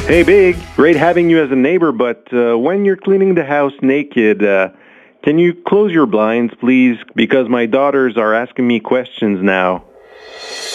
Hey, Big. Great having you as a neighbor, but when you're cleaning the house naked, can you close your blinds, please? Because my daughters are asking me questions now.